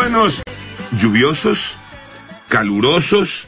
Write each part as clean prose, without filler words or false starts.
Hermanos, lluviosos, calurosos,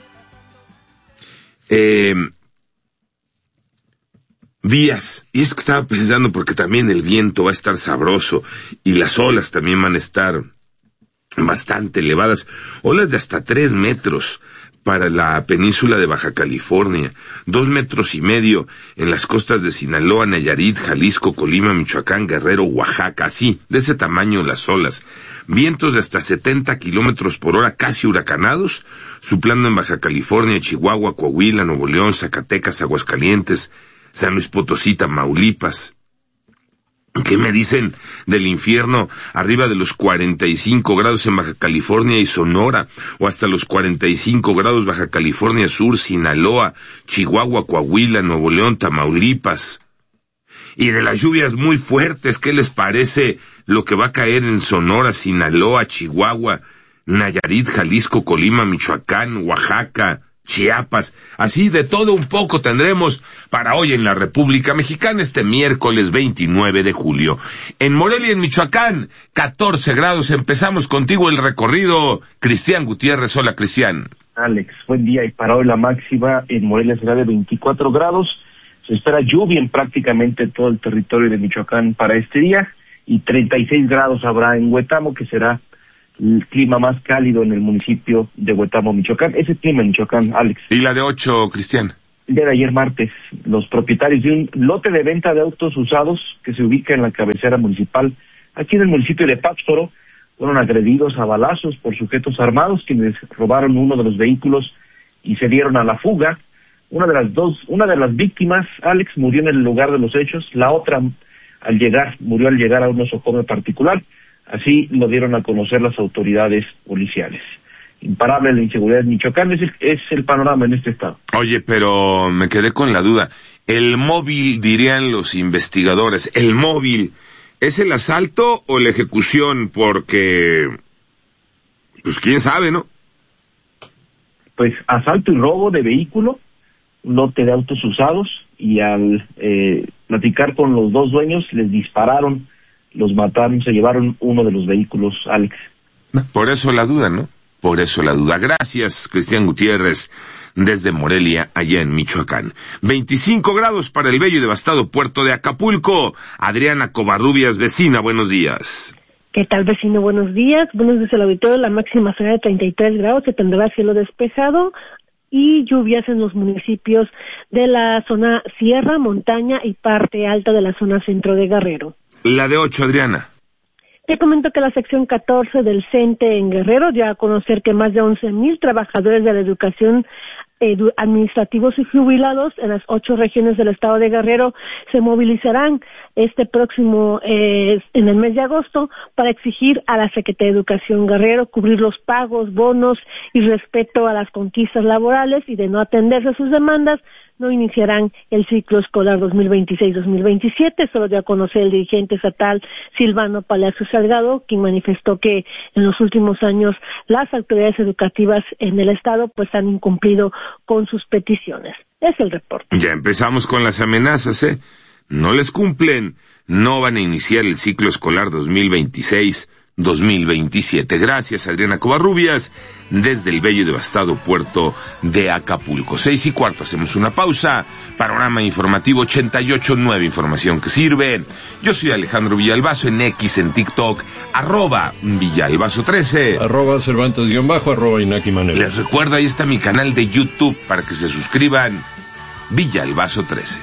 días. Y es que estaba pensando, porque también el viento va a estar sabroso y las olas también van a estar bastante elevadas, olas de hasta 3 metros para la península de Baja California, 2,5 metros en las costas de Sinaloa, Nayarit, Jalisco, Colima, Michoacán, Guerrero, Oaxaca, así, de ese tamaño las olas, vientos de hasta 70 kilómetros por hora, casi huracanados, soplando en Baja California, Chihuahua, Coahuila, Nuevo León, Zacatecas, Aguascalientes, San Luis Potosí, Tamaulipas. ¿Qué me dicen del infierno? Arriba de los 45 grados en Baja California y Sonora, o hasta los 45 grados Baja California Sur, Sinaloa, Chihuahua, Coahuila, Nuevo León, Tamaulipas. Y de las lluvias muy fuertes, ¿qué les parece lo que va a caer en Sonora, Sinaloa, Chihuahua, Nayarit, Jalisco, Colima, Michoacán, Oaxaca, Chiapas? Así de todo un poco tendremos para hoy en la República Mexicana, este miércoles 29 de julio. En Morelia, en Michoacán, 14 grados. Empezamos contigo el recorrido. Cristian Gutiérrez, hola Cristian. Alex, buen día. Y para hoy la máxima en Morelia será de 24 grados. Se espera lluvia en prácticamente todo el territorio de Michoacán para este día. Y 36 grados habrá en Huetamo, que será el clima más cálido en el municipio de Huetamo, Michoacán. Ese clima en Michoacán, Alex. ¿Y la de 8, Cristian? El día de ayer martes, los propietarios de un lote de venta de autos usados que se ubica en la cabecera municipal, aquí en el municipio de Pátzcuaro, fueron agredidos a balazos por sujetos armados quienes robaron uno de los vehículos y se dieron a la fuga. Una de las víctimas, Alex, murió en el lugar de los hechos, la otra murió al llegar a un nosocomio particular. Así lo dieron a conocer las autoridades policiales. Imparable la inseguridad en Michoacán, es el panorama en este estado. Oye, pero me quedé con la duda. El móvil, dirían los investigadores, ¿el móvil es el asalto o la ejecución? Porque, pues quién sabe, ¿no? Pues asalto y robo de vehículo, un lote de autos usados, y al platicar con los dos dueños les dispararon, los mataron, se llevaron uno de los vehículos, Alex. Por eso la duda, ¿no? Por eso la duda. Gracias, Cristian Gutiérrez, desde Morelia, allá en Michoacán. 25 grados para el bello y devastado puerto de Acapulco. Adriana Covarrubias, vecina, buenos días. ¿Qué tal, vecino? Buenos días. Buenos días al auditorio. La máxima será de 33 grados, se tendrá cielo despejado y lluvias en los municipios de la zona sierra, montaña y parte alta de la zona centro de Guerrero. La de 8, Adriana. Te comento que la sección 14 del CENTE en Guerrero dio a conocer que más de 11,000 trabajadores de la educación administrativos y jubilados en las 8 regiones del estado de Guerrero se movilizarán este próximo en el mes de agosto para exigir a la Secretaría de Educación Guerrero cubrir los pagos, bonos y respeto a las conquistas laborales, y de no atenderse a sus demandas no iniciarán el ciclo escolar 2026-2027. Solo dio a conocer el dirigente estatal Silvano Palacio Salgado, quien manifestó que en los últimos años las autoridades educativas en el estado pues han incumplido con sus peticiones. Es el reporte. Ya empezamos con las amenazas, ¿eh? No les cumplen, no van a iniciar el ciclo escolar 2026-2027. Gracias, Adriana Covarrubias, desde el bello y devastado puerto de Acapulco. 6:15, hacemos una pausa. Panorama informativo 88.9, información que sirve. Yo soy Alejandro Villalbazo, en X, en TikTok, @Villalbazo13, @Cervantes_, @Inaki Manero. Les recuerdo, ahí está mi canal de YouTube para que se suscriban, Villalbazo13.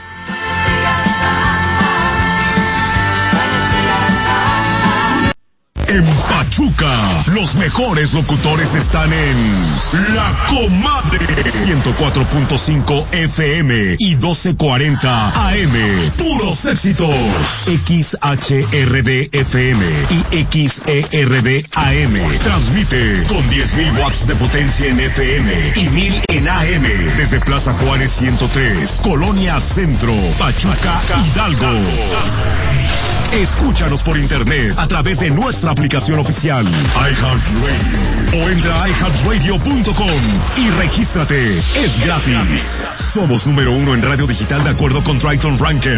En Pachuca, los mejores locutores están en La Comadre, 104.5 FM y 1240 AM. Puros éxitos. XHRD FM y XERD AM. Transmite con 10,000 watts de potencia en FM y 1,000 en AM. Desde Plaza Juárez 103, Colonia Centro, Pachuca, Hidalgo. Escúchanos por internet a través de nuestra aplicación oficial iHeartRadio o entra a iHeartRadio.com y regístrate. Es gratis. Somos número 1 en radio digital de acuerdo con Triton Ranker.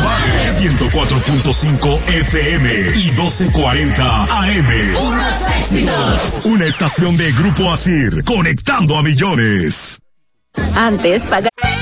104.5 FM y 1240 AM. Una estación de Grupo Asir, conectando a millones. Antes, pagar